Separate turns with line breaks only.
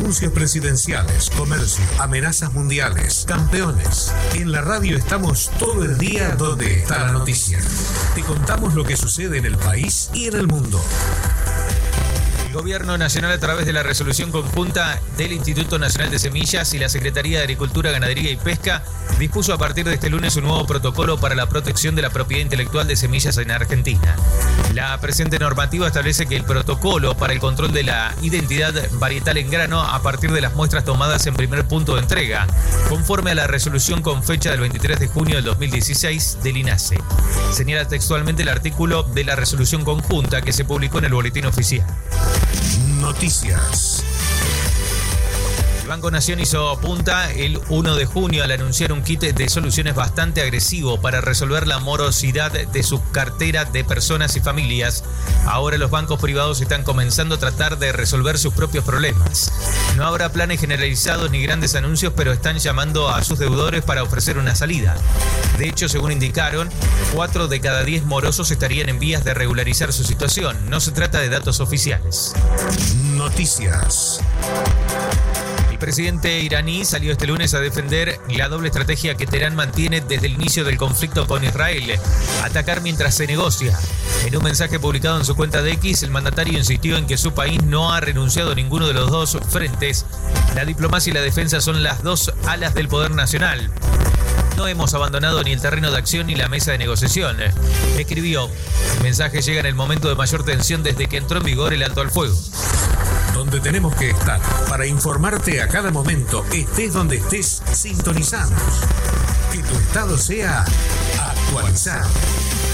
anuncios presidenciales, comercio, amenazas mundiales, campeones. En la radio estamos todo el día donde está la noticia. Te contamos lo que sucede en el país y en el mundo.
El Gobierno Nacional, a través de la resolución conjunta del Instituto Nacional de Semillas y la Secretaría de Agricultura, Ganadería y Pesca, dispuso a partir de este lunes un nuevo protocolo para la protección de la propiedad intelectual de semillas en Argentina. La presente normativa establece que el protocolo para el control de la identidad varietal en grano a partir de las muestras tomadas en primer punto de entrega, conforme a la resolución con fecha del 23 de junio del 2016 del INASE. Señala textualmente el artículo de la resolución conjunta que se publicó en el Boletín Oficial.
Noticias.
El Banco Nación hizo punta el 1 de junio al anunciar un kit de soluciones bastante agresivo para resolver la morosidad de su cartera de personas y familias. Ahora los bancos privados están comenzando a tratar de resolver sus propios problemas. No habrá planes generalizados ni grandes anuncios, pero están llamando a sus deudores para ofrecer una salida. De hecho, según indicaron, 4 de cada 10 morosos estarían en vías de regularizar su situación. No se trata de datos oficiales.
Noticias.
El presidente iraní salió este lunes a defender la doble estrategia que Teherán mantiene desde el inicio del conflicto con Israel: atacar mientras se negocia. En un mensaje publicado en su cuenta de X, el mandatario insistió en que su país no ha renunciado a ninguno de los dos frentes. La diplomacia y la defensa son las dos alas del poder nacional. No hemos abandonado ni el terreno de acción ni la mesa de negociación, escribió. El mensaje llega en el momento de mayor tensión desde que entró en vigor el alto al fuego.
Donde tenemos que estar para informarte a cada momento, estés donde estés, sintonizados. Que tu estado sea actualizado.